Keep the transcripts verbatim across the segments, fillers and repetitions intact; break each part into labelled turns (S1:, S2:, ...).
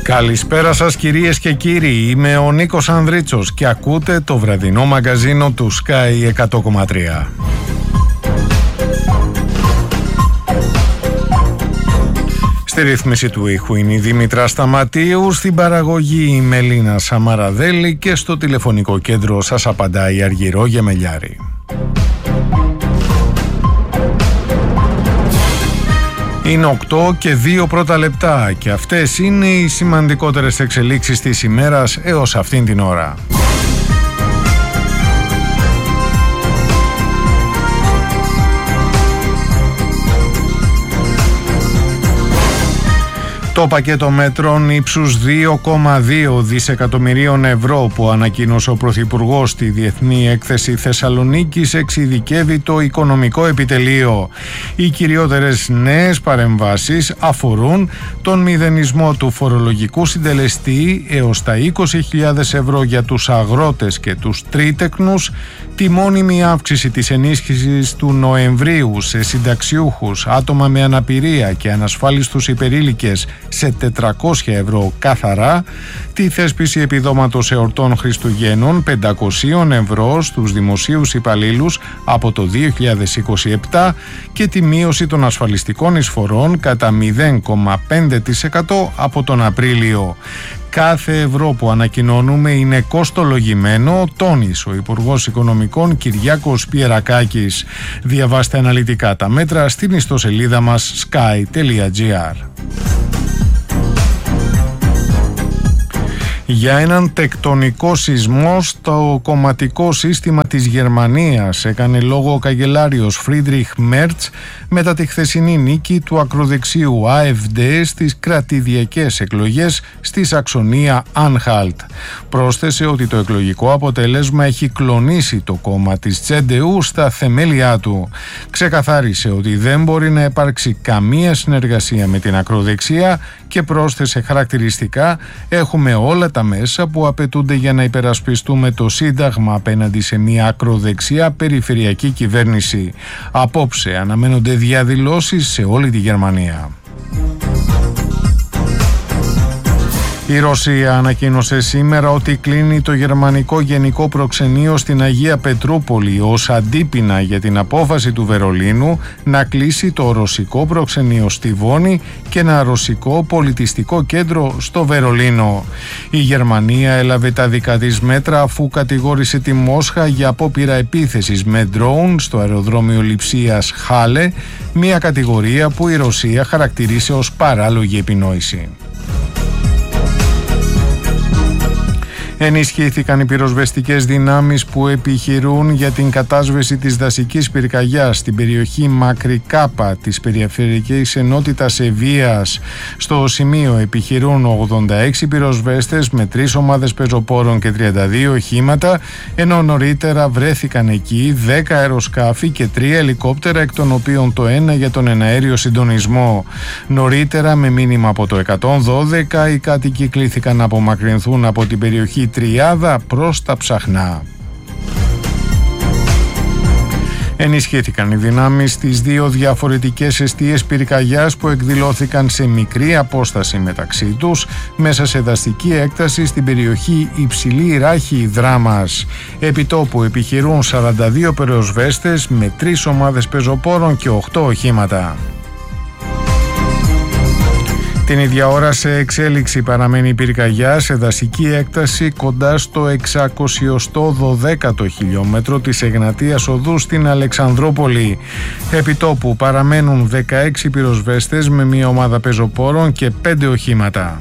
S1: Καλησπέρα σας κυρίες και κύριοι, είμαι ο Νίκος Ανδρίτσος και ακούτε το βραδινό μαγκαζίνο του Sky εκατό κόμμα τρία. Στη ρύθμιση του ήχου είναι η Δήμητρα Σταματίου, στην παραγωγή η Μελίνα Σαμαραδέλη και στο τηλεφωνικό κέντρο σας απαντάει η Αργυρό Γεμελιάρη. Είναι οκτώ και δύο πρώτα λεπτά και αυτές είναι οι σημαντικότερες εξελίξεις της ημέρας έως αυτήν την ώρα. Το πακέτο μέτρων ύψους δύο κόμμα δύο δισεκατομμυρίων ευρώ που ανακοίνωσε ο Πρωθυπουργός στη Διεθνή Έκθεση Θεσσαλονίκης εξειδικεύει το οικονομικό επιτελείο. Οι κυριότερες νέες παρεμβάσεις αφορούν τον μηδενισμό του φορολογικού συντελεστή έως τα είκοσι χιλιάδες ευρώ για τους αγρότες και τους τρίτεκνους, τη μόνιμη αύξηση της ενίσχυσης του Νοεμβρίου σε συνταξιούχους, άτομα με αναπηρία και ανασφάλιστους υπερήλικες σε τετρακόσια ευρώ καθαρά, τη θέσπιση επιδόματος εορτών Χριστουγέννων πεντακόσια ευρώ στους δημοσίους υπαλλήλους από το δύο χιλιάδες είκοσι επτά και τη μείωση των ασφαλιστικών εισφορών κατά μηδέν κόμμα πέντε τοις εκατό από τον Απρίλιο. Κάθε ευρώ που ανακοινώνουμε είναι κοστολογημένο, τόνισε ο Υπουργός Οικονομικών Κυριάκος Πιερακάκης. Διαβάστε αναλυτικά τα μέτρα στην ιστοσελίδα μας sky τελεία gr. Για έναν τεκτονικό σεισμό στο κομματικό σύστημα της Γερμανίας έκανε λόγο ο καγκελάριος Φρίντριχ Μέρτς μετά τη χθεσινή νίκη του ακροδεξιού Α Εφ Ντι στις κρατηδιακές εκλογές στη Σαξονία Άνχαλτ. Πρόσθεσε ότι το εκλογικό αποτέλεσμα έχει κλονίσει το κόμμα της Τσέ Ντι Γιου στα θεμέλια του. Ξεκαθάρισε ότι δεν μπορεί να υπάρξει καμία συνεργασία με την ακροδεξιά και πρόσθεσε χαρακτηριστικά: έχουμε όλα τα μέσα που απαιτούνται για να υπερασπιστούμε το Σύνταγμα απέναντι σε μια ακροδεξιά περιφερειακή κυβέρνηση. Απόψε αναμένονται διαδηλώσεις σε όλη τη Γερμανία. Η Ρωσία ανακοίνωσε σήμερα ότι κλείνει το γερμανικό γενικό προξενείο στην Αγία Πετρούπολη ως αντίπεινα για την απόφαση του Βερολίνου να κλείσει το ρωσικό προξενείο στη Βόνη και ένα ρωσικό πολιτιστικό κέντρο στο Βερολίνο. Η Γερμανία έλαβε τα δικά της μέτρα αφού κατηγόρησε τη Μόσχα για απόπειρα επίθεσης με ντρόουν στο αεροδρόμιο Λειψίας Χάλε, μια κατηγορία που η Ρωσία χαρακτηρίσε ως παράλογη επινόηση. Ενισχύθηκαν οι πυροσβεστικές δυνάμεις που επιχειρούν για την κατάσβεση της δασικής πυρκαγιάς στην περιοχή Μακρικάπα της Περιφερειακής Ενότητας Ευβοίας. Στο σημείο επιχειρούν ογδόντα έξι πυροσβέστες με τρεις ομάδες πεζοπόρων και τριάντα δύο οχήματα, ενώ νωρίτερα βρέθηκαν εκεί δέκα αεροσκάφη και τρία ελικόπτερα, εκ των οποίων το ένα για τον εναέριο συντονισμό. Νωρίτερα, με μήνυμα από το εκατόν δώδεκα, οι κάτοικοι κλήθηκαν να απομακρυνθούν από την περιοχή Τριάδα προς τα Ψαχνά. Ενισχύθηκαν οι δυνάμεις στις δύο διαφορετικές εστίες πυρκαγιάς που εκδηλώθηκαν σε μικρή απόσταση μεταξύ τους μέσα σε δασική έκταση στην περιοχή Υψηλή Ράχη Δράμας. Επιτόπου επιχειρούν σαράντα δύο πυροσβέστες με τρεις ομάδες πεζοπόρων και οκτώ οχήματα. Την ίδια ώρα σε εξέλιξη παραμένει η πυρκαγιά σε δασική έκταση κοντά στο εξακόσια δώδεκατο χιλιόμετρο της Εγνατίας Οδού στην Αλεξανδρόπολη. Επιτόπου παραμένουν δεκαέξι πυροσβέστες με μία ομάδα πεζοπόρων και πέντε οχήματα.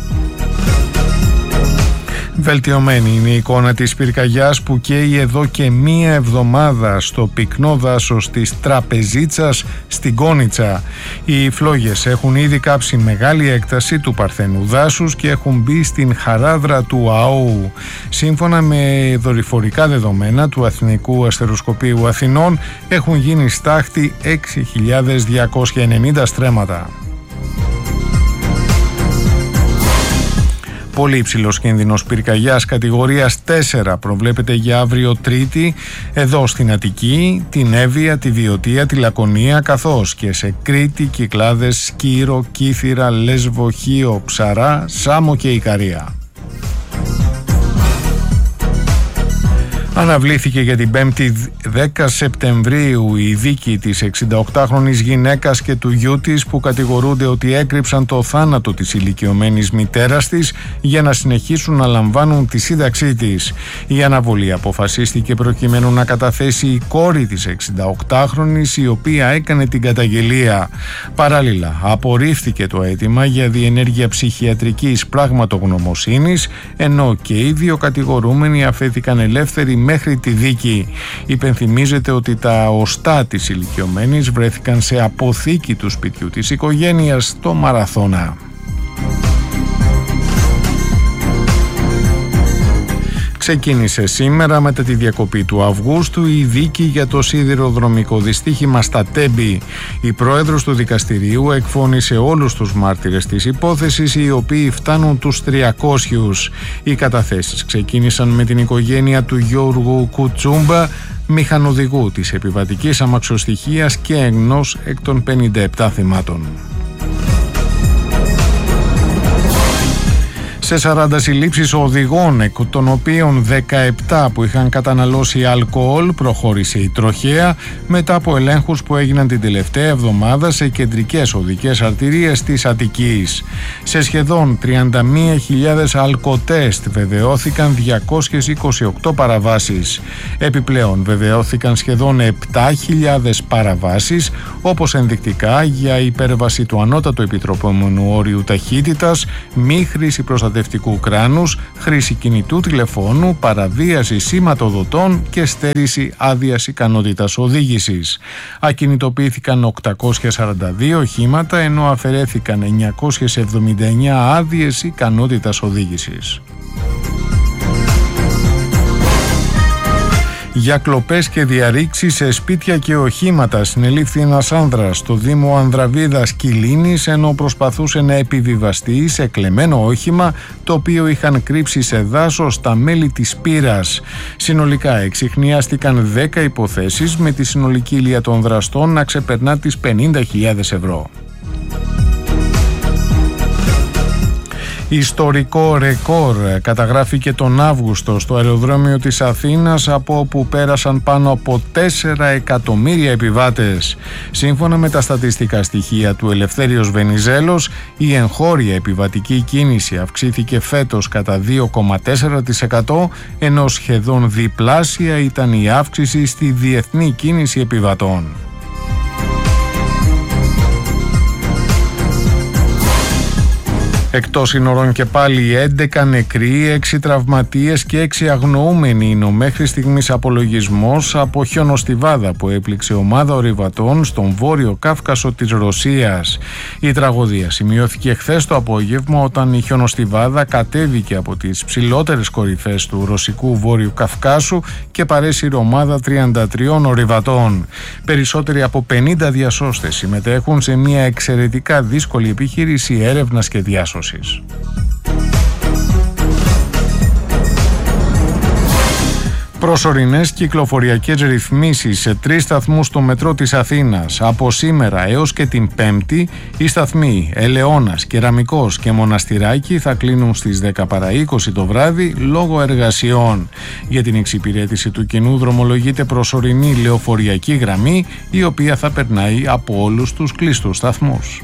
S1: Βελτιωμένη είναι η εικόνα της πυρκαγιάς που καίει εδώ και μία εβδομάδα στο πυκνό δάσος της Τραπεζίτσας στην Κόνιτσα. Οι φλόγες έχουν ήδη κάψει μεγάλη έκταση του παρθένου δάσους και έχουν μπει στην χαράδρα του ΑΟΟΥ. Σύμφωνα με δορυφορικά δεδομένα του Εθνικού Αστεροσκοπείου Αθηνών, έχουν γίνει στάχτη έξι χιλιάδες διακόσια ενενήντα στρέμματα. Πολύ υψηλός κίνδυνος πυρκαγιάς κατηγορίας τέσσερα προβλέπεται για αύριο Τρίτη εδώ στην Αττική, την Εύβοια, τη Βιωτία, τη Λακωνία, καθώς και σε Κρήτη, Κυκλάδες, Σκύρο, Κύθυρα, Λέσβο, Χίο, Ψαρά, Σάμο και Ικαρία. Αναβλήθηκε για την πέμπτη δέκα Σεπτεμβρίου η δίκη της εξηνταοκτάχρονης γυναίκας και του γιού της που κατηγορούνται ότι έκρυψαν το θάνατο της ηλικιωμένης μητέρας της για να συνεχίσουν να λαμβάνουν τη σύνταξή της. Η αναβολή αποφασίστηκε προκειμένου να καταθέσει η κόρη της εξηνταοκτάχρονης, η οποία έκανε την καταγγελία. Παράλληλα, απορρίφθηκε το αίτημα για διενέργεια ψυχιατρικής πραγματογνωμοσύνης, ενώ και οι δύο κατηγορούμενοι αφέθηκαν ελεύθεροι μέχρι τη δίκη. Υπενθυμίζεται ότι τα οστά της ηλικιωμένης βρέθηκαν σε αποθήκη του σπιτιού της οικογένειας στο Μαραθώνα. Ξεκίνησε σήμερα μετά τη διακοπή του Αυγούστου η δίκη για το σιδηροδρομικό δυστύχημα στα Τέμπη. Η πρόεδρος του δικαστηρίου εκφώνησε όλους τους μάρτυρες της υπόθεσης, οι οποίοι φτάνουν τους τριακόσιους. Οι καταθέσεις ξεκίνησαν με την οικογένεια του Γιώργου Κουτσούμπα, μηχανοδηγού της επιβατικής αμαξοστοιχείας και ενός εκ των πενήντα επτά θυμάτων. Σε σαράντα συλλήψεις οδηγών, εκ των οποίων δεκαεπτά που είχαν καταναλώσει αλκοόλ, προχώρησε η τροχέα μετά από ελέγχους που έγιναν την τελευταία εβδομάδα σε κεντρικές οδικές αρτηρίες της Αττικής. Σε σχεδόν τριάντα μία χιλιάδες αλκοτέστ βεβαιώθηκαν διακόσιες είκοσι οκτώ παραβάσεις. Επιπλέον βεβαιώθηκαν σχεδόν επτά χιλιάδες παραβάσεις, όπως ενδεικτικά για υπέρβαση του ανώτατου επιτροπόμενου όριου ταχύτητας, μη χρήση προστατευτικού κράνους, χρήση κινητού τηλεφώνου, παραβίαση σηματοδοτών και στέρηση άδειας ικανότητας οδήγησης. Ακινητοποιήθηκαν οκτακόσια σαράντα δύο οχήματα, ενώ αφαιρέθηκαν εννιακόσιες εβδομήντα εννέα άδειες ικανότητας οδήγησης. Για κλοπές και διαρρήξεις σε σπίτια και οχήματα συνελήφθη ένας άνδρας στο Δήμο Ανδραβίδας Κιλίνης, ενώ προσπαθούσε να επιβιβαστεί σε κλεμμένο όχημα το οποίο είχαν κρύψει σε δάσος στα μέλη της Πύρας. Συνολικά εξιχνιάστηκαν δέκα υποθέσεις, με τη συνολική ηλία των δραστών να ξεπερνά τις πενήντα χιλιάδες ευρώ. Ιστορικό ρεκόρ καταγράφηκε τον Αύγουστο στο αεροδρόμιο της Αθήνας, από όπου πέρασαν πάνω από τέσσερα εκατομμύρια επιβάτες. Σύμφωνα με τα στατιστικά στοιχεία του Ελευθέριος Βενιζέλος, η εγχώρια επιβατική κίνηση αυξήθηκε φέτος κατά δύο κόμμα τέσσερα τοις εκατό, ενώ σχεδόν διπλάσια ήταν η αύξηση στη διεθνή κίνηση επιβατών. Εκτός σύνορων και πάλι έντεκα νεκροί, έξι τραυματίες και έξι αγνοούμενοι είναι ο μέχρι στιγμής απολογισμός από χιονοστιβάδα που έπληξε ομάδα ορειβατών στον Βόρειο Κάφκασο της Ρωσίας. Η τραγωδία σημειώθηκε χθες το απόγευμα, όταν η χιονοστιβάδα κατέβηκε από τις ψηλότερες κορυφές του ρωσικού Βόρειου Καυκάσου και παρέσυρε ομάδα τριάντα τριών ορειβατών. Περισσότεροι από πενήντα διασώστες συμμετέχουν σε μια εξαιρετικά δύσκολη επιχείρηση έρευνας και διάσωσης. Προσωρινές κυκλοφοριακές ρυθμίσεις σε τρεις σταθμούς στο μετρό της Αθήνας. Από σήμερα έως και την Πέμπτη, οι σταθμοί Ελαιώνας, Κεραμικός και Μοναστηράκι θα κλείνουν στις δέκα παρά είκοσι το βράδυ λόγω εργασιών. Για την εξυπηρέτηση του κοινού δρομολογείται προσωρινή λεωφοριακή γραμμή, η οποία θα περνάει από όλους τους κλειστούς σταθμούς.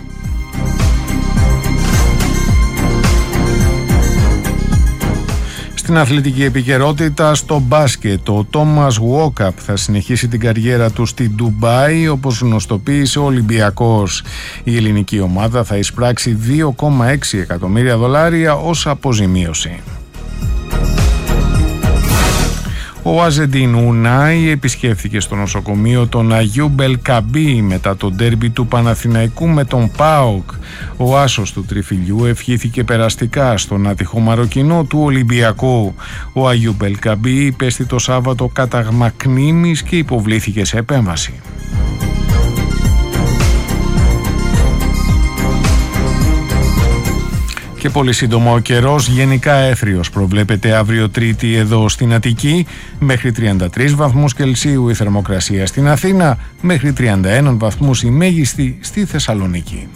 S1: Στην αθλητική επικαιρότητα, στο μπάσκετ, ο Τόμας Γουόκαπ θα συνεχίσει την καριέρα του στη Ντουμπάι, όπως γνωστοποίησε ο Ολυμπιακός. Η ελληνική ομάδα θα εισπράξει δύο κόμμα έξι εκατομμύρια δολάρια ως αποζημίωση. Ο Αζεντίν Ουνάι επισκέφθηκε στο νοσοκομείο των Αγίου Μπελκαμπή μετά το ντέρμπι του Παναθηναϊκού με τον ΠΑΟΚ. Ο άσος του τριφυλιού ευχήθηκε περαστικά στον άτυχο Μαροκινό του Ολυμπιακού. Ο Αγίου Μπελκαμπή υπέστη το Σάββατο καταγμα κνήμης και υποβλήθηκε σε επέμβαση. Και πολύ σύντομα ο καιρός, γενικά έθριος προβλέπεται αύριο Τρίτη εδώ στην Αττική, μέχρι τριάντα τρεις βαθμούς Κελσίου η θερμοκρασία στην Αθήνα, μέχρι τριάντα ένα βαθμούς η μέγιστη στη Θεσσαλονίκη.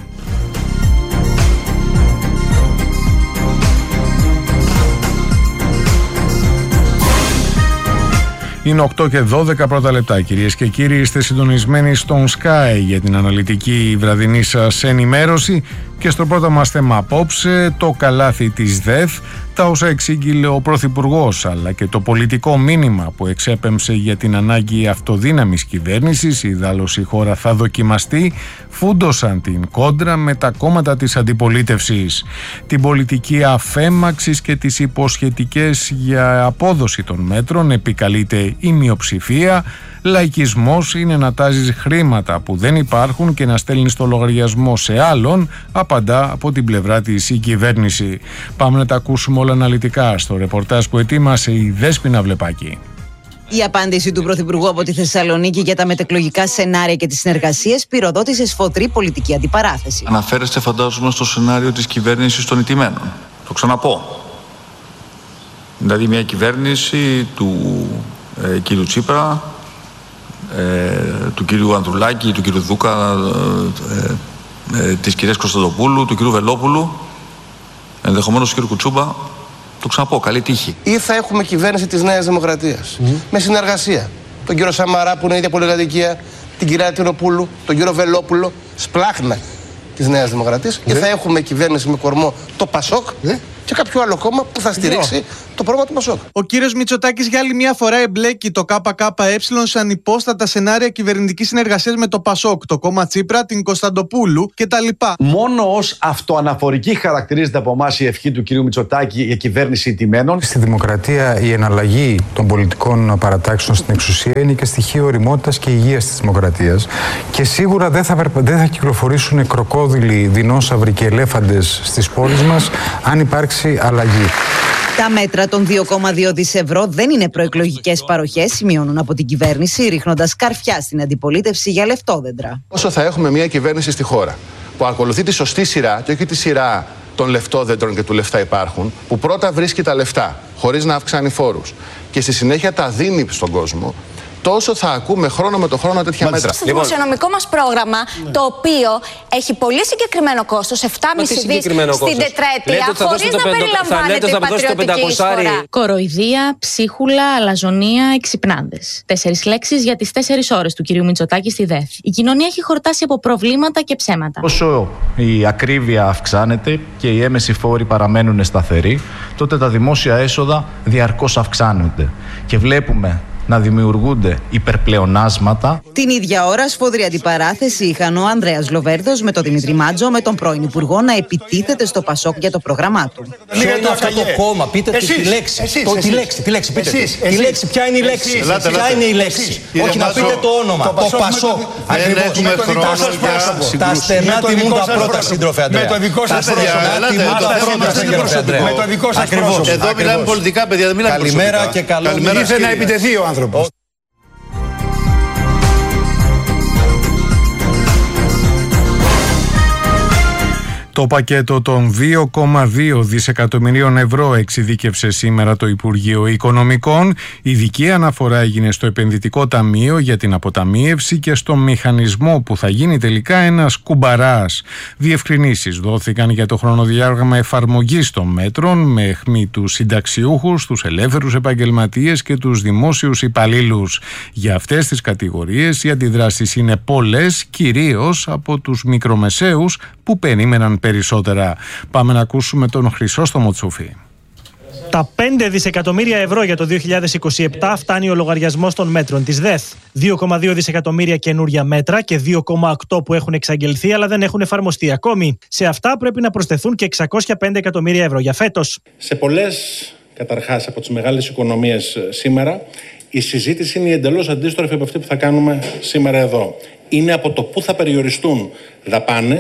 S1: Είναι οκτώ και δώδεκα πρώτα λεπτά, κυρίες και κύριοι. Είστε συντονισμένοι στον Sky για την αναλυτική βραδινή σας ενημέρωση και στο πρώτο μας θέμα απόψε, το καλάθι της ΔΕΘ, τα όσα εξήγηλε ο Πρωθυπουργός, αλλά και το πολιτικό μήνυμα που εξέπεμψε για την ανάγκη αυτοδύναμης κυβέρνησης, ιδάλλως η χώρα θα δοκιμαστεί, φούντωσαν την κόντρα με τα κόμματα της αντιπολίτευσης. Την πολιτική αφέμαξης και τις υποσχετικές για απόδοση των μέτρων επικαλείται η μειοψηφία. Λαϊκισμός είναι να τάζεις χρήματα που δεν υπάρχουν και να στέλνεις το λογαριασμό σε άλλον, απαντά από την πλευρά της η κυβέρνηση. Πάμε να τα ακούσουμε όλα αναλυτικά στο ρεπορτάζ που ετοίμασε η Δέσποινα Βλεπάκη.
S2: Η απάντηση του Πρωθυπουργού από τη Θεσσαλονίκη για τα μετεκλογικά σενάρια και τις συνεργασίες πυροδότησε σφοδρή πολιτική αντιπαράθεση.
S3: Αναφέρεστε, φαντάζομαι, στο σενάριο της κυβέρνησης των ηττημένων. Το ξαναπώ. Δηλαδή μια κυβέρνηση του ε, κύριου Τσίπρα, ε, του κύριου Ανδρουλάκη, του κύριου Δούκα, ε, ε, της κυρίας Κωνσταντοπούλου, του κύριου Βελόπουλου, ενδεχομένως του κύριου Κουτσούμπα. Το ξαναπώ, καλή τύχη.
S4: Ή θα έχουμε κυβέρνηση της Νέας Δημοκρατίας, mm. με συνεργασία. Τον κύριο Σαμαρά που είναι η ίδια πολυκατοικία, την κυρία Τινοπούλου, τον κύριο Βελόπουλο, σπλάχνα της Νέας Δημοκρατίας. Mm. Ή θα έχουμε κυβέρνηση με κορμό το Πασόκ mm. και κάποιο άλλο κόμμα που θα στηρίξει mm. το πρόγραμμα του Πασόκ.
S5: Ο κύριος Μητσοτάκης για άλλη μια φορά εμπλέκει το ΚΚΕ σε ανυπόστατα σενάρια κυβερνητικής συνεργασίας με το Πασόκ, το κόμμα Τσίπρα, την Κωνσταντοπούλου κτλ.
S6: Μόνο ως αυτοαναφορική χαρακτηρίζεται από εμάς η ευχή του κυρίου Μητσοτάκη για κυβέρνηση ηττημένων.
S7: Στη δημοκρατία η εναλλαγή των πολιτικών παρατάξεων στην εξουσία είναι και στοιχείο ωριμότητας και υγείας της δημοκρατίας. Και σίγουρα δεν θα, δεν θα κυκλοφορήσουν κροκόδιλοι, δεινόσαυροι και ελέφαντες στις πόλεις μας αν υπάρξει αλλαγή.
S2: Τα μέτρα των δύο κόμμα δύο δισεκατομμύρια ευρώ δεν είναι προεκλογικές παροχές, σημειώνουν από την κυβέρνηση, ρίχνοντας καρφιά στην αντιπολίτευση για λεφτόδεντρα.
S8: Όσο θα έχουμε μια κυβέρνηση στη χώρα που ακολουθεί τη σωστή σειρά και όχι τη σειρά των λεφτόδεντρων και του λεφτά υπάρχουν, που πρώτα βρίσκει τα λεφτά χωρίς να αυξάνει φόρους και στη συνέχεια τα δίνει στον κόσμο, τόσο θα ακούμε χρόνο με το χρόνο τέτοια Μάλιστα. μέτρα.
S9: Στο δημοσιονομικό μας πρόγραμμα, ναι. το οποίο έχει πολύ συγκεκριμένο κόστος, επτά κόμμα πέντε δις στην τετραετία, χωρίς να περιλαμβάνεται η πατριωτική εισφορά.
S10: Κοροϊδία, ψίχουλα, αλαζονία, εξυπνάδες. Τέσσερις λέξεις για τις τέσσερις ώρες του κυρίου Μητσοτάκη στη ΔΕΘ. Η κοινωνία έχει χορτάσει από προβλήματα και ψέματα.
S11: Όσο η ακρίβεια αυξάνεται και οι έμεσοι φόροι παραμένουν σταθεροί, τότε τα δημόσια έσοδα διαρκώς αυξάνονται. Και βλέπουμε να δημιουργούνται υπερπλεονάσματα.
S2: Την ίδια ώρα, σφοδρή αντιπαράθεση είχαν ο Ανδρέας Λοβέρδος με τον Δημήτρη Μάτζο, με τον πρώην Υπουργό να επιτίθεται στο Πασόκ για το πρόγραμμά του.
S12: Ποιο είναι αυτό το κόμμα, πείτε εσείς, τη λέξη. Εσείς, το, εσείς. Τη λέξη, τη λέξη, πείτε. Εσείς, εσείς. Τη λέξη, ποια είναι η λέξη. Εσείς, εσείς. Ποια είναι η λέξη. Όχι να πείτε το όνομα. Το, το Πασόκ. Ακριβώς. Τα στενά τιμούν τα πρώτα, σύντροφε Ανδρέα.
S13: Με το δικό σας πρόσωπο. Με το δικό σας πρόσωπο.
S12: Εδώ μιλάμε πολιτικά, παιδιά, δεν μιλάμε προσωπικά.
S13: Καλημέρα και καλό. Ήρθε να επιτεθεί ο άνθρωπος.
S1: Το πακέτο των δύο κόμμα δύο δισεκατομμυρίων ευρώ εξειδίκευσε σήμερα το Υπουργείο Οικονομικών. Ειδική αναφορά έγινε στο επενδυτικό ταμείο για την αποταμίευση και στο μηχανισμό που θα γίνει τελικά ένας κουμπαράς. Διευκρινήσεις δόθηκαν για το χρονοδιάγραμμα εφαρμογής των μέτρων με αιχμή τους συνταξιούχους, τους ελεύθερους επαγγελματίες και τους δημόσιους υπαλλήλους. Για αυτές τις κατηγορίες οι αντιδράσεις είναι πολλές, κυρίως από τους μικρομεσαίους που περίμεναν περισσότερα. Πάμε να ακούσουμε τον Χρυσόστομο Τσούφη.
S14: Τα πέντε δισεκατομμύρια ευρώ για το δύο χιλιάδες είκοσι επτά φτάνει ο λογαριασμός των μέτρων της ΔΕΘ. δύο κόμμα δύο δισεκατομμύρια καινούρια μέτρα και δύο κόμμα οκτώ που έχουν εξαγγελθεί αλλά δεν έχουν εφαρμοστεί ακόμη. Σε αυτά πρέπει να προσθεθούν και εξακόσια πέντε εκατομμύρια ευρώ για φέτος.
S15: Σε πολλές, καταρχάς, από τις μεγάλες οικονομίες σήμερα, η συζήτηση είναι εντελώς αντίστροφη από αυτή που θα κάνουμε σήμερα εδώ. Είναι από το πού θα περιοριστούν δαπάνες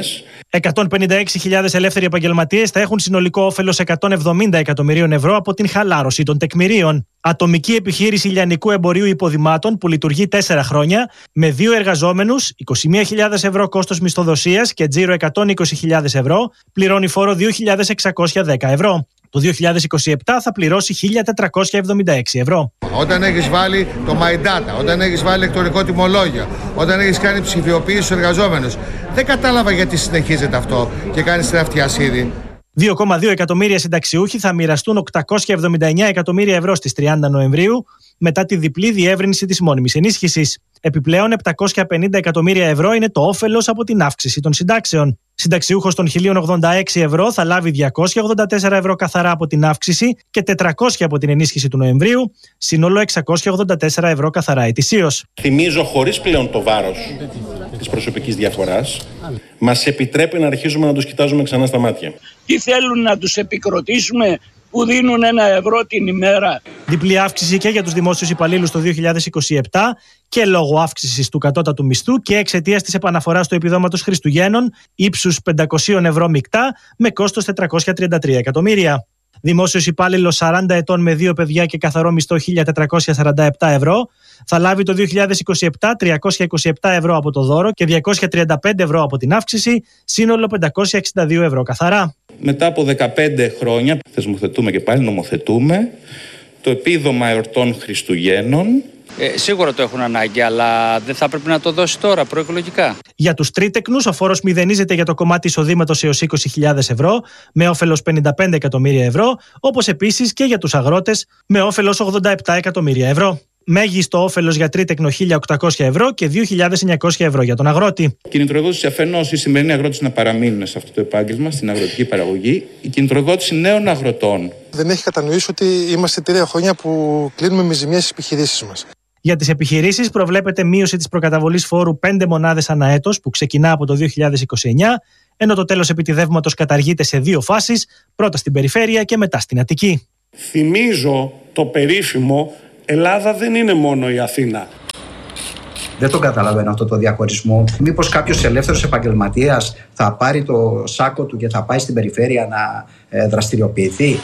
S14: εκατόν πενήντα έξι χιλιάδες ελεύθεροι επαγγελματίες θα έχουν συνολικό όφελος εκατόν εβδομήντα εκατομμυρίων ευρώ από την χαλάρωση των τεκμηρίων. Ατομική επιχείρηση λιανικού εμπορίου υποδημάτων που λειτουργεί τέσσερα χρόνια, με δύο εργαζόμενους, είκοσι μία χιλιάδες ευρώ κόστος μισθοδοσίας και τζίρο εκατόν είκοσι χιλιάδες ευρώ, πληρώνει φόρο δύο χιλιάδες εξακόσια δέκα ευρώ. Το δύο χιλιάδες είκοσι επτά θα πληρώσει χίλια τετρακόσια εβδομήντα έξι ευρώ.
S16: Όταν έχεις βάλει το My Data, όταν έχεις βάλει ηλεκτρονικό τιμολόγιο, όταν έχεις κάνει ψηφιοποίηση στους εργαζόμενους, δεν κατάλαβα γιατί συνεχίζεται αυτό και κάνεις την αυτιασίδη.
S14: δύο κόμμα δύο εκατομμύρια συνταξιούχοι θα μοιραστούν οκτακόσια εβδομήντα εννέα εκατομμύρια ευρώ στις τριάντα Νοεμβρίου μετά τη διπλή διεύρυνση της μόνιμης ενίσχυσης. Επιπλέον, επτακόσια πενήντα εκατομμύρια ευρώ είναι το όφελος από την αύξηση των συντάξεων. Συνταξιούχος των χίλια ογδόντα έξι ευρώ θα λάβει διακόσια ογδόντα τέσσερα ευρώ καθαρά από την αύξηση και τετρακόσια από την ενίσχυση του Νοεμβρίου, σύνολο εξακόσια ογδόντα τέσσερα ευρώ καθαρά ετησίως.
S15: Θυμίζω, χωρίς πλέον το βάρος της προσωπικής διαφοράς, μας επιτρέπει να αρχίζουμε να τους κοιτάζουμε ξανά στα μάτια.
S17: Τι θέλουν να τους επικροτήσουμε που δίνουν ένα ευρώ την ημέρα?
S14: Διπλή αύξηση και για τους δημόσιους υπαλλήλους το δύο χιλιάδες είκοσι επτά και λόγω αύξησης του κατώτατου μισθού και εξαιτίας της επαναφοράς του επιδόματος Χριστουγέννων ύψους πεντακόσια ευρώ μεικτά με κόστος τετρακόσια τριάντα τρία εκατομμύρια. Δημόσιος υπάλληλος σαράντα ετών με δύο παιδιά και καθαρό μισθό χίλια τετρακόσια σαράντα επτά ευρώ θα λάβει το δύο χιλιάδες είκοσι επτά τριακόσια είκοσι επτά ευρώ από το δώρο και διακόσια τριάντα πέντε ευρώ από την αύξηση, σύνολο πεντακόσια εξήντα δύο ευρώ καθαρά.
S18: Μετά από δεκαπέντε χρόνια θεσμοθετούμε και πάλι νομοθετούμε το επίδομα εορτών Χριστουγέννων.
S19: Ε, σίγουρα το έχουν ανάγκη, αλλά δεν θα πρέπει να το δώσει τώρα προεκλογικά.
S14: Για τους τρίτεκνους, ο φόρος μηδενίζεται για το κομμάτι εισοδήματος έως είκοσι χιλιάδες ευρώ, με όφελος πενήντα πέντε εκατομμύρια ευρώ, όπως επίσης και για τους αγρότες, με όφελος ογδόντα επτά εκατομμύρια ευρώ. Μέγιστο όφελος για τρίτεκνο χίλια οκτακόσια ευρώ και δύο χιλιάδες εννιακόσια ευρώ για τον αγρότη.
S18: Κινητροδότηση αφενός οι σημερινοί αγρότες να παραμείνουν σε αυτό το επάγγελμα, στην αγροτική παραγωγή. Η κινητροδότηση νέων αγροτών.
S20: Δεν έχει κατανοήσει ότι είμαστε τρία χρόνια που κλείνουμε με ζημιές στις επιχειρήσεις μας.
S14: Για τις επιχειρήσεις προβλέπεται μείωση της προκαταβολής φόρου πέντε μονάδες ανά έτος που ξεκινά από το δύο χιλιάδες είκοσι εννιά, ενώ το τέλος επιτιδεύματος καταργείται σε δύο φάσεις, πρώτα στην περιφέρεια και μετά στην Αττική.
S17: Θυμίζω το περίφημο «Ελλάδα δεν είναι μόνο η Αθήνα».
S21: Δεν το καταλαβαίνω αυτό το διαχωρισμό. Μήπως κάποιος ελεύθερος επαγγελματίας θα πάρει το σάκο του και θα πάει στην περιφέρεια να ε, δραστηριοποιηθεί?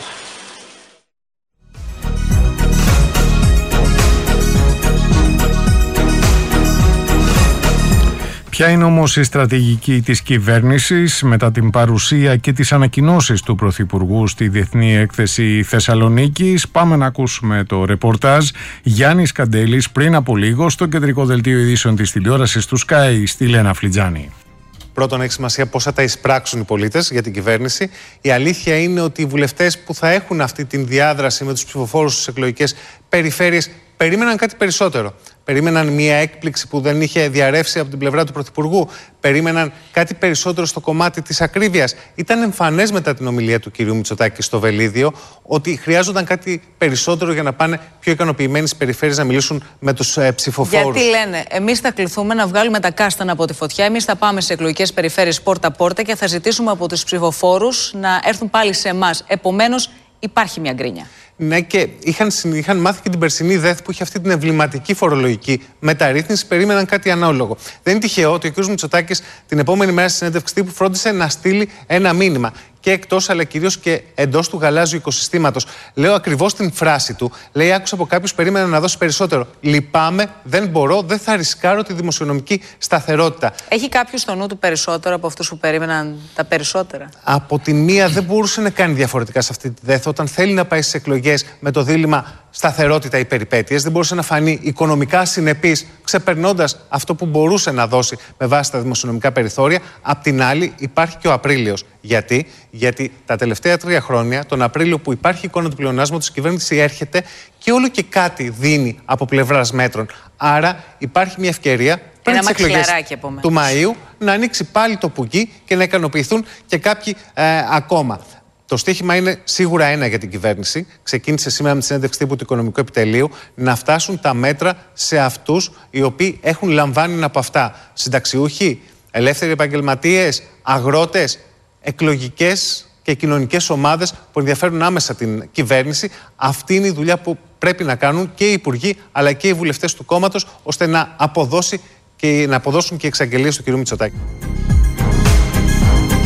S1: Ποια είναι όμως η στρατηγική της κυβέρνησης μετά την παρουσία και τις ανακοινώσεις του Πρωθυπουργού στη Διεθνή Έκθεση Θεσσαλονίκης? Πάμε να ακούσουμε το ρεπορτάζ Γιάννης Καντέλης πριν από λίγο στο κεντρικό δελτίο ειδήσεων της τηλεόρασης του Sky στη Λένα Φλιτζάνη.
S22: Πρώτον, έχει σημασία πώς θα τα εισπράξουν οι πολίτες για την κυβέρνηση. Η αλήθεια είναι ότι οι βουλευτές που θα έχουν αυτή τη διάδραση με τους ψηφοφόρους στις εκλογικές περιφέρειες περίμεναν κάτι περισσότερο. Περίμεναν μια έκπληξη που δεν είχε διαρρεύσει από την πλευρά του Πρωθυπουργού. Περίμεναν κάτι περισσότερο στο κομμάτι της ακρίβειας. Ήταν εμφανές μετά την ομιλία του κ. Μητσοτάκη στο Βελίδιο ότι χρειάζονταν κάτι περισσότερο για να πάνε πιο ικανοποιημένοι στις περιφέρειες να μιλήσουν με τους ε, ψηφοφόρους.
S23: Γιατί λένε, εμείς θα κληθούμε να βγάλουμε τα κάστανα από τη φωτιά, εμείς θα πάμε σε εκλογικές περιφέρειες πόρτα-πόρτα και θα ζητήσουμε από τους ψηφοφόρους να έρθουν πάλι σε εμάς. Επομένως, υπάρχει μια γκρίνια.
S22: Ναι, και είχαν, είχαν μάθει και την περσινή ΔΕΘ που είχε αυτή την εμβληματική φορολογική μεταρρύθμιση, περίμεναν κάτι ανάλογο. Δεν είναι τυχαίο ότι ο κ. Μητσοτάκης την επόμενη μέρα στη συνέντευξη τύπου φρόντισε να στείλει ένα μήνυμα. Και εκτός, αλλά κυρίως και εντός του γαλάζιου οικοσυστήματος. Λέω ακριβώς την φράση του. Λέει: άκουσα από κάποιους, περίμενα να δώσει περισσότερο. Λυπάμαι, δεν μπορώ, δεν θα ρισκάρω τη δημοσιονομική σταθερότητα.
S23: Έχει κάποιος στο νου του περισσότερο από αυτούς που περίμεναν τα περισσότερα?
S22: Από τη μία, δεν μπορούσε να κάνει διαφορετικά σε αυτή τη ΔΕΘ όταν θέλει να πάει στις εκλογές με το δίλημμα σταθερότητα ή περιπέτειες. Δεν μπορούσε να φανεί οικονομικά συνεπής, ξεπερνώντας αυτό που μπορούσε να δώσει με βάση τα δημοσιονομικά περιθώρια. Απ' την άλλη, υπάρχει και ο Απρίλιος. Γιατί? Γιατί τα τελευταία τρία χρόνια, τον Απρίλιο που υπάρχει εικόνα του πλεονάσματος, η κυβέρνηση έρχεται και όλο και κάτι δίνει από πλευράς μέτρων. Άρα υπάρχει μια ευκαιρία πριν τις εκλογές του Μαΐου να ανοίξει πάλι το πουγγί και να ικανοποιηθούν και κάποιοι ε, ακόμα. Το στίχημα είναι σίγουρα ένα για την κυβέρνηση. Ξεκίνησε σήμερα με τη συνέντευξη τύπου του Οικονομικού Επιτελείου να φτάσουν τα μέτρα σε αυτούς οι οποίοι έχουν λαμβάνει από αυτά. Συνταξιούχοι, ελεύθεροι επαγγελματίες, αγρότες, εκλογικές και κοινωνικές ομάδες που ενδιαφέρουν άμεσα την κυβέρνηση. Αυτή είναι η δουλειά που πρέπει να κάνουν και οι υπουργοί αλλά και οι βουλευτές του κόμματος, ώστε να, αποδώσει και, να αποδώσουν και οι εξαγγελίες του κ. Μητσοτάκη.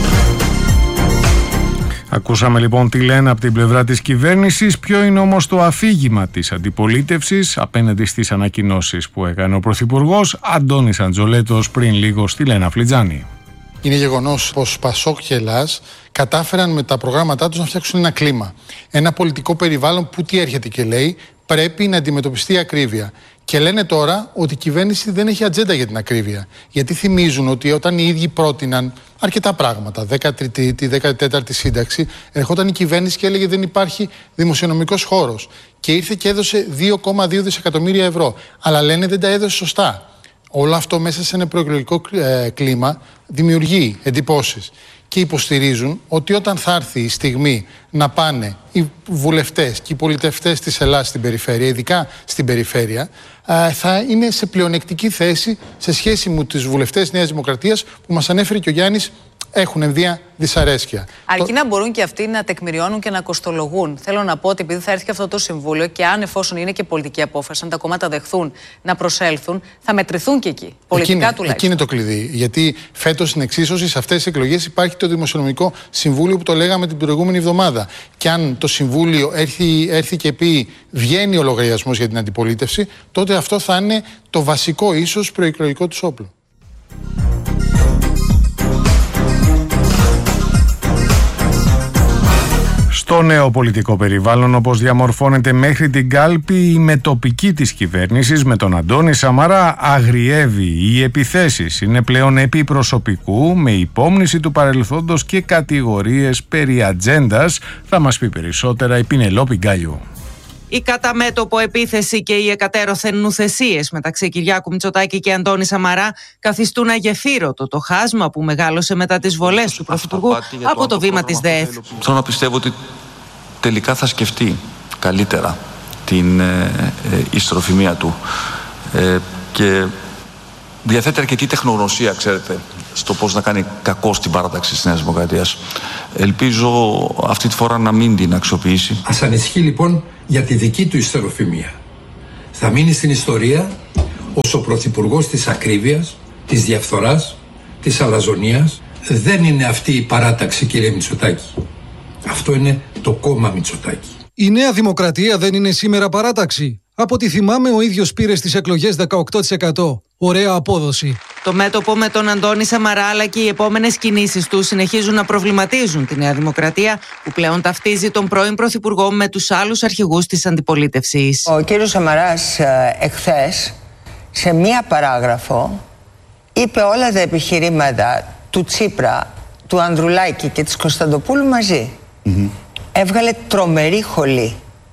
S1: Ακούσαμε λοιπόν τι λένε από την πλευρά της κυβέρνησης. Ποιο είναι όμως το αφήγημα της αντιπολίτευσης απέναντι στις ανακοινώσεις που έκανε ο Πρωθυπουργός Αντώνης Αντζολέτος πριν λίγο στη Λένα Φλιτζάνη.
S20: Είναι γεγονός πως Πασόκ και Ελλάς κατάφεραν με τα προγράμματά τους να φτιάξουν ένα κλίμα. Ένα πολιτικό περιβάλλον που τι έρχεται και λέει πρέπει να αντιμετωπιστεί η ακρίβεια. Και λένε τώρα ότι η κυβέρνηση δεν έχει ατζέντα για την ακρίβεια. Γιατί θυμίζουν ότι όταν οι ίδιοι πρότειναν αρκετά πράγματα, δέκατη τρίτη, δέκατη τέταρτη σύνταξη, ερχόταν η κυβέρνηση και έλεγε δεν υπάρχει δημοσιονομικός χώρος. Και ήρθε και έδωσε δύο κόμμα δύο δισεκατομμύρια ευρώ. Αλλά λένε δεν τα έδωσε σωστά. Όλο αυτό μέσα σε ένα προεκλογικό ε, κλίμα δημιουργεί εντυπώσεις. Και υποστηρίζουν ότι όταν θα έρθει η στιγμή να πάνε οι βουλευτές και οι πολιτευτές της Ελλάδας στην περιφέρεια, ειδικά στην περιφέρεια, θα είναι σε πλεονεκτική θέση σε σχέση με τους βουλευτές Νέας Δημοκρατίας που μας ανέφερε και ο Γιάννης, έχουν ενδία δυσαρέσκεια.
S23: Αρκεί να μπορούν και αυτοί να τεκμηριώνουν και να κοστολογούν. Θέλω να πω ότι επειδή θα έρθει και αυτό το συμβούλιο και αν εφόσον είναι και πολιτική απόφαση, αν τα κόμματα δεχθούν να προσέλθουν, θα μετρηθούν και εκεί. Πολιτικά
S20: εκείνη,
S23: τουλάχιστον.
S20: Εκεί είναι το κλειδί. Γιατί φέτος στην εξίσωση σε αυτές τις εκλογές υπάρχει το Δημοσιονομικό Συμβούλιο που το λέγαμε την προηγούμενη εβδομάδα. Και αν το Συμβούλιο έρθει, έρθει και πει βγαίνει ο λογαριασμός για την αντιπολίτευση, τότε αυτό θα είναι το βασικό ίσως προεκλογικό του όπλο.
S1: Στο νέο πολιτικό περιβάλλον, όπως διαμορφώνεται μέχρι την κάλπη, η μετοπική της κυβέρνησης με τον Αντώνη Σαμαρά αγριεύει. Οι επιθέσεις είναι πλέον επί προσωπικού, με υπόμνηση του παρελθόντος και κατηγορίες περί ατζέντας. Θα μας πει περισσότερα η Πινελόπη Γκάλιου.
S2: Η κατά μέτωπο επίθεση και οι εκατέρωθεν νουθεσίες μεταξύ Κυριάκου Μητσοτάκη και Αντώνη Σαμαρά καθιστούν αγεφύρωτο το χάσμα που μεγάλωσε μετά τις βολές του Πρωθυπουργού από το βήμα της ΔΕΕΘ.
S3: Θέλω να πιστεύω ότι τελικά θα σκεφτεί καλύτερα την ε, ε, ιστροφημία του ε, και διαθέτει αρκετή τεχνογνωσία, ξέρετε, στο πώς να κάνει κακό στην παράταξη της Νέας Δημοκρατίας. Ελπίζω αυτή τη φορά να μην την αξιοποιήσει.
S4: Ας ανησυχεί λοιπόν για τη δική του ιστεροφημία. Θα μείνει στην ιστορία ως ο πρωθυπουργός της ακρίβειας, της διαφθοράς, της αλαζονίας. Δεν είναι αυτή η παράταξη, κύριε Μητσοτάκη. Αυτό είναι το κόμμα Μητσοτάκη.
S5: Η Νέα Δημοκρατία δεν είναι σήμερα παράταξη. Από ό,τι θυμάμαι, ο ίδιος πήρε στις εκλογές δεκαοκτώ τοις εκατό. Ωραία απόδοση.
S2: Το μέτωπο με τον Αντώνη Σαμαρά αλλά και οι επόμενες κινήσεις του συνεχίζουν να προβληματίζουν τη Νέα Δημοκρατία, που πλέον ταυτίζει τον πρώην Πρωθυπουργό με τους άλλους αρχηγούς της αντιπολίτευσης.
S24: Ο κύριος Σαμαράς εχθές σε μία παράγραφο είπε όλα τα επιχειρήματα του Τσίπρα, του Ανδρουλάκη και της Κωνσταντοπούλου μαζί. Mm-hmm. Έβγαλε τρομερή χολή.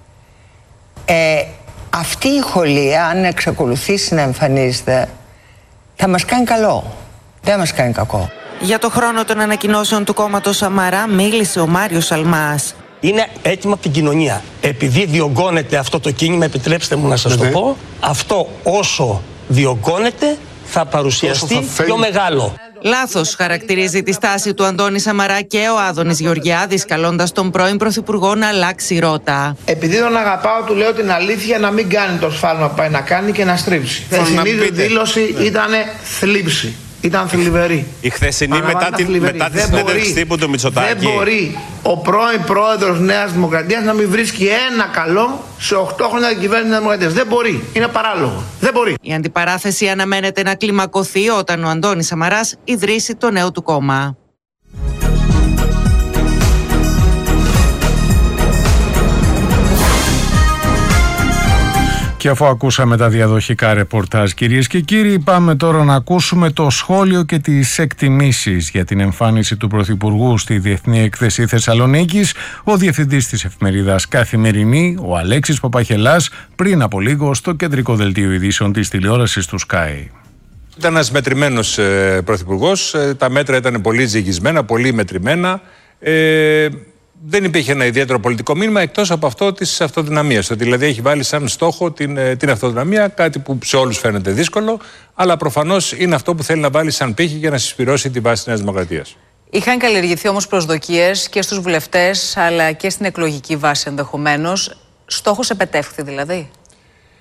S24: Ε, αυτή η χολή, αν εξακολουθήσει να εμφανίζεται, θα μας κάνει καλό. Δεν μας κάνει κακό.
S2: Για το χρόνο των ανακοινώσεων του κόμματος Σαμαρά μίλησε ο Μάριος Αλμάς.
S25: Είναι έτοιμο από την κοινωνία. Επειδή διωγγώνεται αυτό το κίνημα, επιτρέψτε μου να σας το πω, αυτό όσο διωγγώνεται θα παρουσιαστεί θα πιο μεγάλο.
S2: Λάθος χαρακτηρίζει τη στάση του Αντώνη Σαμαρά και ο Άδωνης Γεωργιάδης, καλώντας τον πρώην Πρωθυπουργό να αλλάξει ρότα.
S26: Επειδή τον αγαπάω, του λέω την αλήθεια, να μην κάνει το σφάλμα που πάει να κάνει και να στρίψει. Η χθεσινή δήλωση ήταν θλίψη. Ήταν θλιβερή.
S27: Η χθεσινή μετά, την, μετά τη συνέντευξη τύπου του Μητσοτάκη.
S26: Δεν μπορεί ο πρώην πρόεδρος Νέας Δημοκρατίας να μην βρίσκει ένα καλό σε οκτώ χρόνια κυβέρνηση Νέας Δημοκρατίας. Δεν μπορεί. Είναι παράλογο. Δεν μπορεί.
S2: Η αντιπαράθεση αναμένεται να κλιμακωθεί όταν ο Αντώνης Σαμαράς ιδρύσει το νέο του κόμμα.
S1: Και αφού ακούσαμε τα διαδοχικά ρεπορτάζ, κυρίες και κύριοι, πάμε τώρα να ακούσουμε το σχόλιο και τις εκτιμήσεις για την εμφάνιση του Πρωθυπουργού στη Διεθνή Έκθεση Θεσσαλονίκης, ο διευθυντής της εφημερίδας Καθημερινή, ο Αλέξης Παπαχελάς, πριν από λίγο στο κεντρικό δελτίο ειδήσεων της τηλεόρασης του Sky.
S28: Ήταν ένας μετρημένος ε, πρωθυπουργός, ε, τα μέτρα ήταν πολύ ζυγισμένα, πολύ μετρημένα. Ε, Δεν υπήρχε ένα ιδιαίτερο πολιτικό μήνυμα εκτός από αυτό της αυτοδυναμίας. Ότι δηλαδή έχει βάλει σαν στόχο την, την αυτοδυναμία, κάτι που σε όλους φαίνεται δύσκολο, αλλά προφανώς είναι αυτό που θέλει να βάλει σαν πύχη για να συσπυρώσει τη βάση της Νέας Δημοκρατίας.
S23: Είχαν καλλιεργηθεί όμως προσδοκίες και στους βουλευτές, αλλά και στην εκλογική βάση ενδεχομένως. Στόχος επετεύχθη δηλαδή.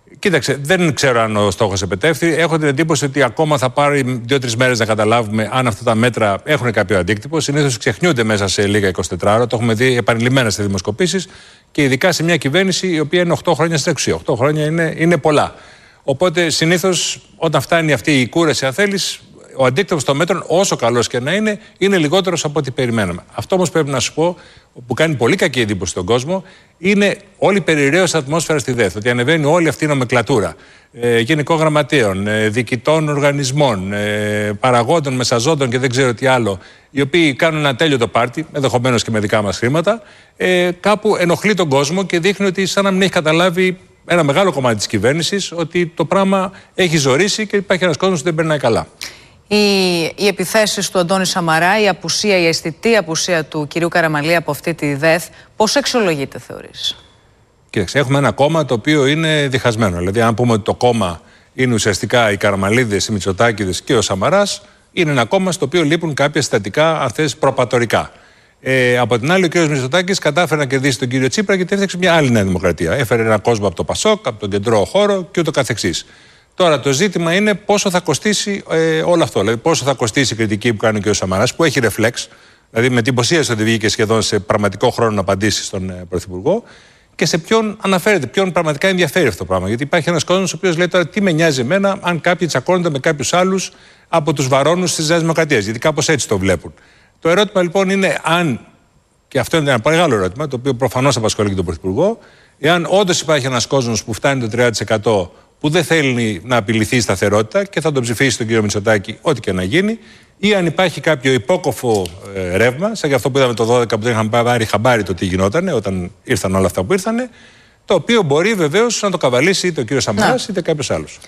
S28: Κοίταξε, δεν ξέρω αν ο στόχος επετεύχθη. Έχω την εντύπωση ότι ακόμα θα πάρει δύο-τρεις μέρες να καταλάβουμε αν αυτά τα μέτρα έχουν κάποιο αντίκτυπο. Συνήθως ξεχνιούνται μέσα σε λίγα εικοσιτέσσερις ώρα. Το έχουμε δει επανειλημμένα σε δημοσκοπήσεις και ειδικά σε μια κυβέρνηση η οποία είναι οκτώ χρόνια στην εξουσία. οκτώ χρόνια είναι, είναι πολλά. Οπότε συνήθως όταν φτάνει αυτή η κούραση, αν θέλεις, ο αντίκτυπος των μέτρων, όσο καλός και να είναι, είναι λιγότερος από ό,τι περιμέναμε. Αυτό όμως πρέπει να σου πω, που κάνει πολύ κακή εντύπωση στον κόσμο, είναι όλη η περιραίωση ατμόσφαιρα στη ΔΕΘ. Ότι ανεβαίνει όλη αυτή η νομεκλατούρα ε, γενικών γραμματέων, ε, διοικητών οργανισμών, ε, παραγόντων, μεσαζόντων και δεν ξέρω τι άλλο, οι οποίοι κάνουν ένα τέλειο το πάρτι, ενδεχομένως και με δικά μας χρήματα, ε, κάπου ενοχλεί τον κόσμο και δείχνει ότι σαν να μην έχει καταλάβει ένα μεγάλο κομμάτι της κυβέρνησης ότι το πράγμα έχει ζορίσει και υπάρχει ένας κόσμος που δεν περνάει καλά.
S23: Οι, οι επιθέσεις του Αντώνη Σαμαρά, η απουσία, η αισθητή απουσία του κυρίου Καραμανλή από αυτή τη ΔΕΘ, πώς αξιολογείται, θεωρείς?
S28: Κοίταξε, έχουμε ένα κόμμα το οποίο είναι διχασμένο. Δηλαδή, αν πούμε ότι το κόμμα είναι ουσιαστικά οι Καραμανλίδες, οι Μητσοτάκηδες και ο Σαμαράς, είναι ένα κόμμα στο οποίο λείπουν κάποια συστατικά, αν θες, προπατορικά. Ε, από την άλλη, ο κ. Μητσοτάκης κατάφερε να κερδίσει τον κύριο Τσίπρα γιατί έφτιαξε μια άλλη Νέα Δημοκρατία. Έφερε έναν κόσμο από το Πασόκ, από τον κεντρό χώρο και ούτω καθεξής. Τώρα το ζήτημα είναι πόσο θα κοστίσει ε, όλο αυτό. Δηλαδή, πόσο θα κοστίσει η κριτική που κάνει ο κ. Σαμαράς, που έχει ρεφλέξ. Δηλαδή, με εντυπωσίασε ότι βγήκε σχεδόν σε πραγματικό χρόνο να απαντήσει στον ε, Πρωθυπουργό. Και σε ποιον αναφέρεται, ποιον πραγματικά ενδιαφέρει αυτό το πράγμα. Γιατί υπάρχει ένας κόσμος ο οποίος λέει τώρα τι με νοιάζει εμένα αν κάποιοι τσακώνονται με κάποιους άλλους από τους βαρώνους της Νέας Δημοκρατίας. Γιατί κάπως έτσι το βλέπουν. Το ερώτημα λοιπόν είναι αν, και αυτό είναι ένα μεγάλο ερώτημα, το οποίο προφανώς απασχολεί και τον Πρωθυπουργό, εάν όντως υπάρχει ένας κόσμος που φτάνει το τριάντα τοις εκατό που δεν θέλει να απειληθεί η σταθερότητα και θα τον ψηφίσει τον κύριο Μητσοτάκη ό,τι και να γίνει, ή αν υπάρχει κάποιο υπόκοφο ε, ρεύμα, σαν και αυτό που είδαμε το δώδεκα που δεν είχαν πάρει χαμπάρι το τι γινόταν όταν ήρθαν όλα αυτά που ήρθαν, το οποίο μπορεί βεβαίως να το καβαλήσει είτε ο κύριος Σαμαράς είτε κάποιος άλλος.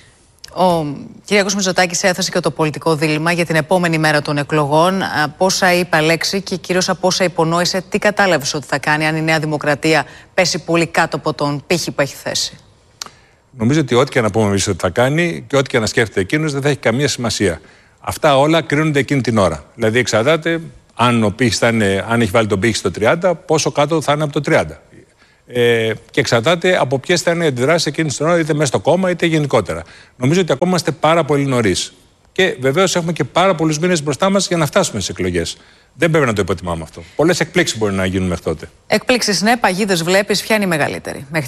S23: Ο κ. Μητσοτάκης έθεσε και το πολιτικό δίλημμα για την επόμενη μέρα των εκλογών. Πόσα είπα λέξη και κυρίως από όσα υπονόησε, τι κατάλαβες ότι θα κάνει αν η Νέα Δημοκρατία πέσει πολύ κάτω από τον πύχη που έχει θέσει?
S28: Νομίζω ότι ό,τι και να πούμε εμείς ότι θα κάνει και ό,τι και να σκέφτεται εκείνος δεν θα έχει καμία σημασία. Αυτά όλα κρίνονται εκείνη την ώρα. Δηλαδή εξαρτάται αν, ο πύχης θα είναι, αν έχει βάλει τον πύχη στο τριάντα, πόσο κάτω θα είναι από το τριάντα. Ε, και εξαρτάται από ποιες θα είναι οι αντιδράσεις εκείνη την ώρα, είτε μέσα στο κόμμα είτε γενικότερα. Νομίζω ότι ακόμα είμαστε πάρα πολύ νωρίς. Και βεβαίως έχουμε και πάρα πολλούς μήνες μπροστά μας για να φτάσουμε στις εκλογές. Δεν πρέπει να το υποτιμάμε αυτό. Πολλές εκπλήξεις μπορεί να γίνουν μέχρι τότε.
S23: Εκπλήξεις ναι, παγίδες βλέπεις, ποια είναι η μεγαλύτερη μέχρι